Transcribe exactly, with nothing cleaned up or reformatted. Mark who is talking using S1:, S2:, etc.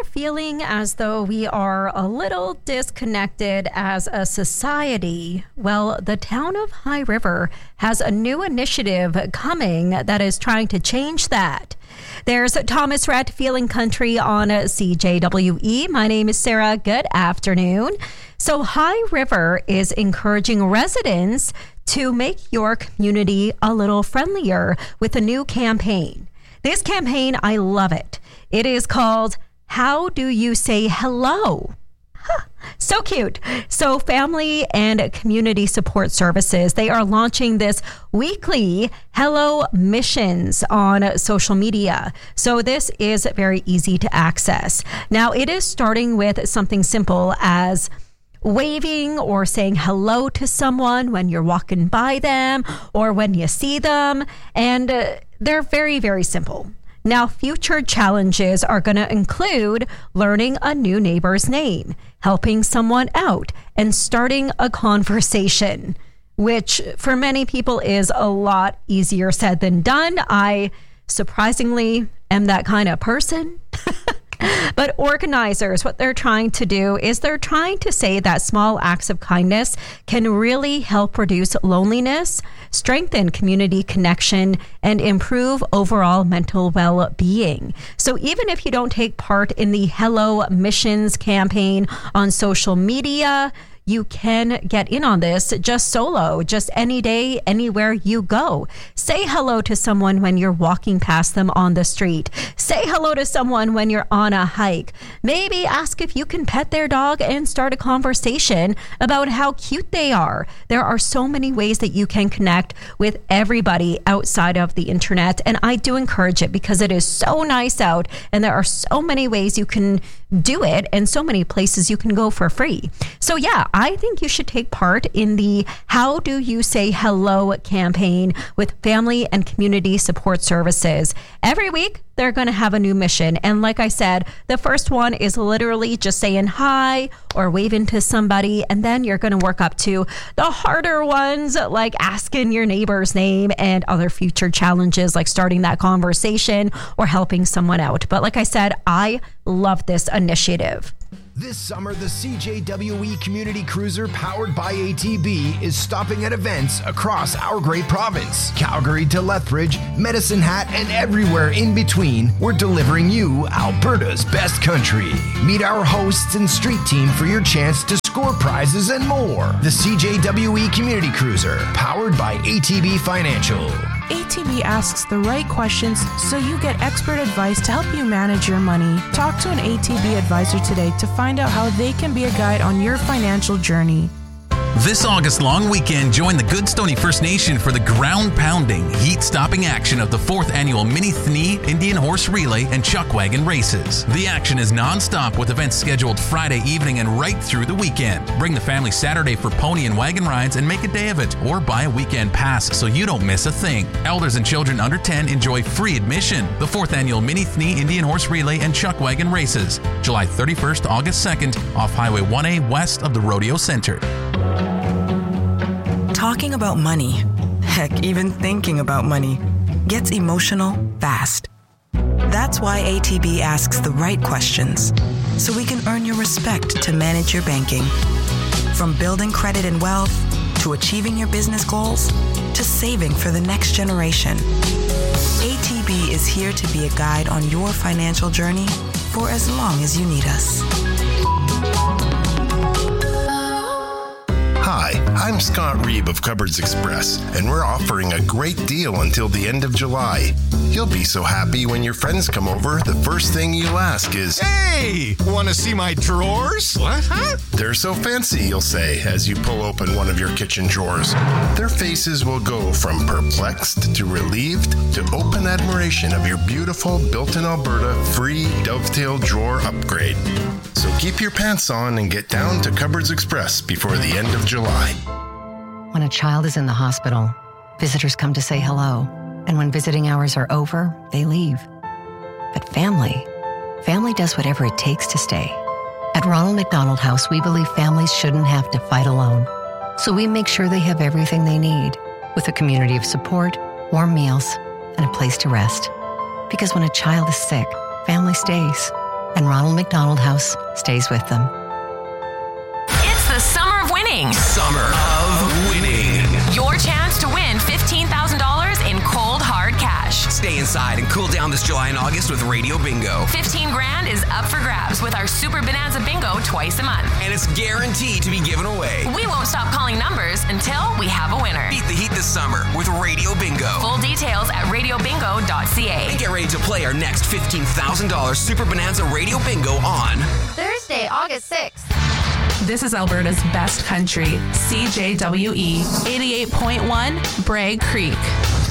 S1: feeling as though we are a little disconnected as a society? Well, the town of High River has a new initiative coming that is trying to change that. There's Thomas Rhett, Feeling Country on C J W E. My name is Sarah. Good afternoon. So High River is encouraging residents to make your community a little friendlier with a new campaign. This campaign, I love it. It is called How Do You Say Hello? Huh, so cute. So Family and Community Support Services, they are launching this weekly Hello missions on social media. So this is very easy to access. Now, it is starting with something simple as waving or saying hello to someone when you're walking by them or when you see them. And uh, they're very, very simple. Now, future challenges are going to include learning a new neighbor's name, helping someone out, and starting a conversation, which for many people is a lot easier said than done. I surprisingly am that kind of person. But organizers, what they're trying to do is they're trying to say that small acts of kindness can really help reduce loneliness, strengthen community connection, and improve overall mental well-being. So even if you don't take part in the Hello Missions campaign on social media, you can get in on this just solo, just any day, anywhere you go. Say hello to someone when you're walking past them on the street. Say hello to someone when you're on a hike. Maybe ask if you can pet their dog and start a conversation about how cute they are. There are so many ways that you can connect with everybody outside of the internet, and I do encourage it because it is so nice out, and there are so many ways you can do it and so many places you can go for free. So yeah, I think you should take part in the How Do You Say Hello campaign with Family and Community Support Services. Every week, they're going to have a new mission. And like I said, the first one is literally just saying hi or waving to somebody. And then you're going to work up to the harder ones, like asking your neighbor's name and other future challenges, like starting that conversation or helping someone out. But like I said, I love this initiative.
S2: This summer, the C J W E Community Cruiser powered by A T B is stopping at events across our great province. Calgary to Lethbridge, Medicine Hat, and everywhere in between, we're delivering you Alberta's best country. Meet our hosts and street team for your chance to score prizes and more. The C J W E Community Cruiser, powered by A T B Financial.
S3: A T B asks the right questions so you get expert advice to help you manage your money. Talk to an A T B advisor today to find out how they can be a guide on your financial journey.
S4: This August long weekend, join the Goodstoney First Nation for the ground-pounding, heat-stopping action of the fourth annual Mini Thnee Indian Horse Relay and Chuck Wagon Races. The action is non-stop with events scheduled Friday evening and right through the weekend. Bring the family Saturday for pony and wagon rides and make a day of it, or buy a weekend pass so you don't miss a thing. Elders and children under ten enjoy free admission. The fourth annual Mini Thnee Indian Horse Relay and Chuck Wagon Races, July thirty-first to August second, off Highway one A west of the Rodeo Center.
S5: Talking about money, heck, even thinking about money, gets emotional fast. That's why A T B asks the right questions, so we can earn your respect to manage your banking. From building credit and wealth, to achieving your business goals, to saving for the next generation. A T B is here to be a guide on your financial journey for as long as you need us.
S6: Hi, I'm Scott Reeb of Cupboards Express, and we're offering a great deal until the end of July. You'll be so happy when your friends come over, the first thing you'll ask is,
S7: "Hey, want to see my drawers?" What? Huh?
S6: "They're so fancy," you'll say as you pull open one of your kitchen drawers. Their faces will go from perplexed to relieved to open admiration of your beautiful built-in Alberta free dovetail drawer upgrade. So keep your pants on and get down to Cupboards Express before the end of July.
S8: When a child is in the hospital, visitors come to say hello. And when visiting hours are over, they leave. But family, family does whatever it takes to stay. At Ronald McDonald House, we believe families shouldn't have to fight alone. So we make sure they have everything they need, with a community of support, warm meals, and a place to rest. Because when a child is sick, family stays. And Ronald McDonald House stays with them.
S9: It's the summer of winning.
S10: Summer of winning.
S9: Your chance to win fifteen thousand dollars in cold, hard cash.
S10: Stay inside and cool down this July and August with Radio Bingo.
S9: fifteen grand is up for grabs with our Super Bonanza Bingo twice a month.
S10: And it's guaranteed to be given away.
S9: We won't stop calling numbers until we have a winner.
S10: Beat the heat this summer with Radio Bingo.
S9: Full details at radio bingo dot c a.
S10: And get ready to play our next fifteen thousand dollars Super Bonanza Radio Bingo on
S11: Thursday, August sixth.
S3: This is Alberta's best country, C J W E eighty-eight point one, Bragg Creek.